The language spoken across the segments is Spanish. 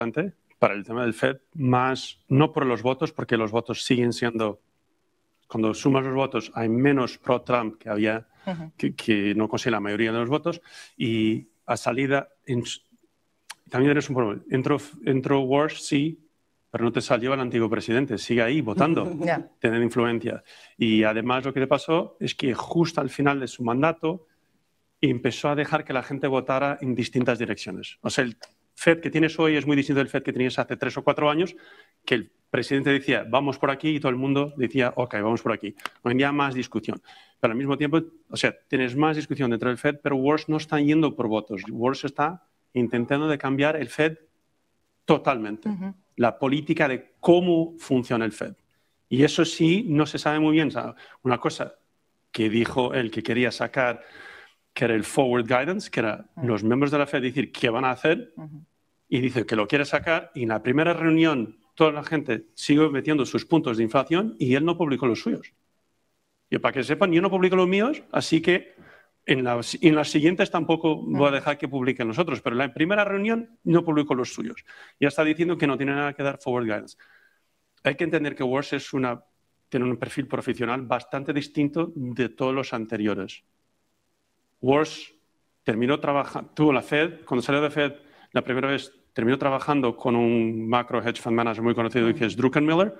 para el tema del Fed, más no por los votos, porque los votos siguen siendo, cuando sumas los votos, hay menos pro-Trump que había, que no consigue la mayoría de los votos, y a salida, también eres un problema. Entró Walsh, sí, pero no te salió el antiguo presidente, sigue ahí votando, teniendo influencia. Y además lo que le pasó es que justo al final de su mandato empezó a dejar que la gente votara en distintas direcciones. O sea, el Fed que tienes hoy es muy distinto del Fed que tenías hace 3 o 4 años, que el presidente decía, vamos por aquí, y todo el mundo decía, ok, vamos por aquí. Hoy en día más discusión. Pero al mismo tiempo, o sea, tienes más discusión dentro del Fed, pero Walsh no está yendo por votos. Walsh está intentando de cambiar el Fed totalmente. La política de cómo funciona el Fed. Y eso sí, no se sabe muy bien. O sea, una cosa que dijo él que quería sacar, que era el forward guidance, que era los miembros de la Fed decir qué van a hacer, y dice que lo quiere sacar, y en la primera reunión toda la gente sigue metiendo sus puntos de inflación y él no publicó los suyos. Y para que sepan, yo no publico los míos, así que en las siguientes tampoco voy a dejar que publiquen los otros, pero en la primera reunión no publico los suyos. Ya está diciendo que no tiene nada que dar forward guidance. Hay que entender que Walsh tiene un perfil profesional bastante distinto de todos los anteriores. Walsh tuvo la Fed, cuando salió de Fed la primera vez, terminó trabajando con un macro hedge fund manager muy conocido que es Druckenmiller,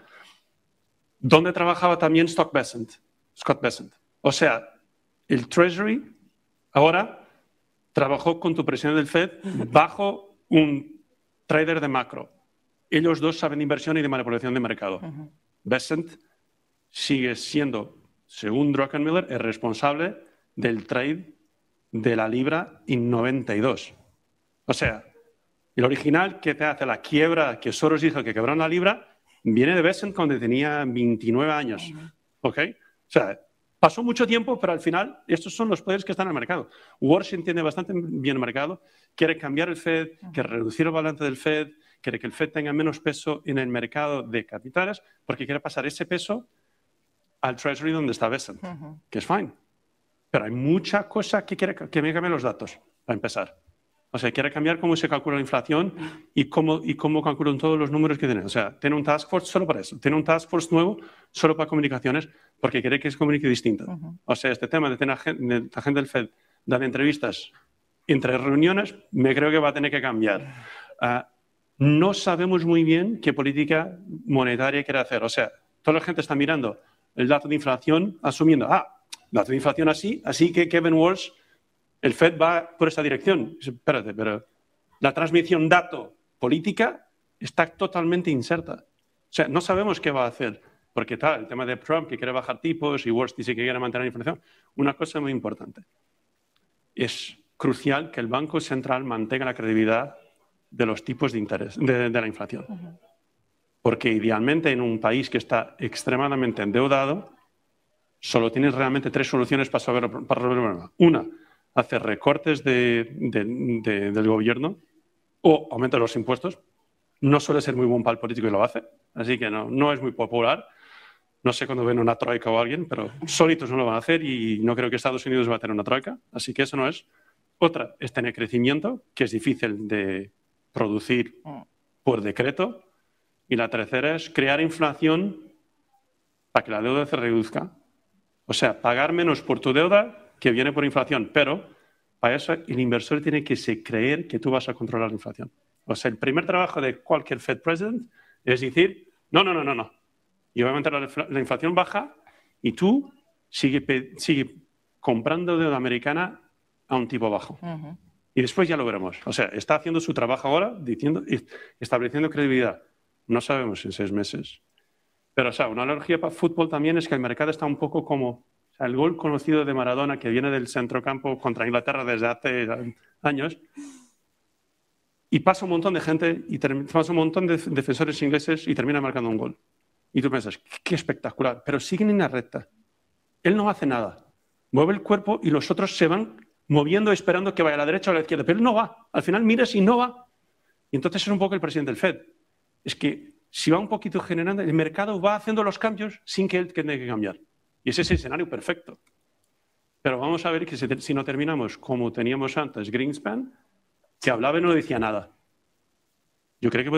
donde trabajaba también Scott Bessent. O sea, el Treasury ahora trabajó con tu presidente del Fed bajo un trader de macro. Ellos dos saben de inversión y de manipulación de mercado. Bessent sigue siendo, según Druckenmiller, el responsable del trade de la libra en 92. O sea, el original que te hace la quiebra que Soros dijo que quebraron la libra viene de Bessent cuando tenía 29 años. ¿Ok? O sea, pasó mucho tiempo, pero al final estos son los poderes que están en el mercado. Walsh entiende bastante bien el mercado, quiere cambiar el Fed, quiere reducir el balance del Fed, quiere que el Fed tenga menos peso en el mercado de capitales, porque quiere pasar ese peso al Treasury donde está Bessent, que es fine. Pero hay mucha cosa que quiere que me cambien los datos, para empezar. O sea, quiere cambiar cómo se calcula la inflación y cómo calculan todos los números que tienen. O sea, tiene un task force solo para eso. Tiene un task force nuevo solo para comunicaciones porque quiere que se comunique distinto. O sea, este tema de tener la gente del Fed dar entrevistas entre reuniones, me creo que va a tener que cambiar. No sabemos muy bien qué política monetaria quiere hacer. O sea, toda la gente está mirando el dato de inflación asumiendo, dato de inflación así que Kevin Walsh, el Fed va por esa dirección. Espérate, pero la transmisión dato-política está totalmente incerta. O sea, no sabemos qué va a hacer. Porque el tema de Trump, que quiere bajar tipos, y Walsh dice que quiere mantener la inflación. Una cosa muy importante. Es crucial que el Banco Central mantenga la credibilidad de los tipos de interés, de la inflación. Porque idealmente en un país que está extremadamente endeudado, solo tienes realmente 3 soluciones para resolver el problema. Una, hacer recortes del gobierno o aumenta los impuestos. No suele ser muy buen para el político y lo hace, así que no es muy popular. No sé cuándo ven una troika o alguien, pero solitos no lo van a hacer y no creo que Estados Unidos va a tener una troika, así que eso no es. Otra es tener crecimiento, que es difícil de producir por decreto. Y la tercera es crear inflación para que la deuda se reduzca. O sea, pagar menos por tu deuda que viene por inflación, pero para eso el inversor tiene que creer que tú vas a controlar la inflación. O sea, el primer trabajo de cualquier Fed President es decir, no. Yo voy a mantener la inflación baja y tú sigue comprando deuda americana a un tipo bajo. Y después ya lo veremos. O sea, está haciendo su trabajo ahora, estableciendo credibilidad. No sabemos en 6 meses. Pero, o sea, una analogía para fútbol también es que el mercado está un poco como el gol conocido de Maradona que viene del centrocampo contra Inglaterra desde hace años y pasa un montón de gente y pasa un montón de defensores ingleses y termina marcando un gol. Y tú piensas, qué espectacular, pero siguen en la recta. Él no hace nada. Mueve el cuerpo y los otros se van moviendo esperando que vaya a la derecha o a la izquierda, pero él no va. Al final miras y no va. Y entonces es un poco el presidente del Fed. Es que si va un poquito generando, el mercado va haciendo los cambios sin que él tenga que cambiar. Y ese es el escenario perfecto. Pero vamos a ver que si no terminamos como teníamos antes Greenspan, que hablaba y no decía nada. Yo creo que